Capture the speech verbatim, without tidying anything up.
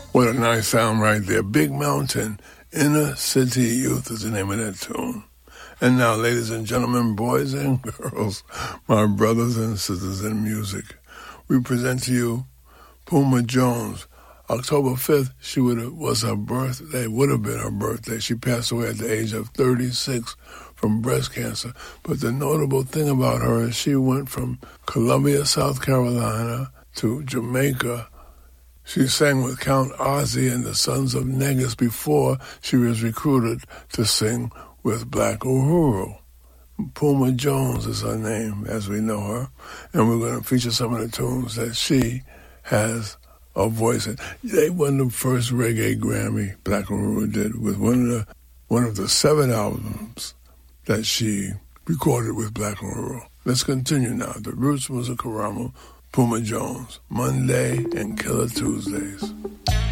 What a nice sound right there. Big Mountain, Inner City Youth is the name of that tune. And now, ladies and gentlemen, boys and girls, my brothers and sisters in music, we present to you Puma Jones. October fifth, she would have, was her birthday, would have been her birthday. She passed away at the age of thirty-six from breast cancer. But the notable thing about her is she went from Columbia, South Carolina to Jamaica. She sang with Count Ozzy and the Sons of Negus before she was recruited to sing with Black Uhuru. Puma Jones is her name, as we know her. And we're going to feature some of the tunes that she has a voice in. They won the first reggae Grammy, Black Uhuru did, with one of the one of the seven albums that she recorded with Black Uhuru. Let's continue now. The Roots Music Karama, Puma Jones, Monday and Killer Tuesdays.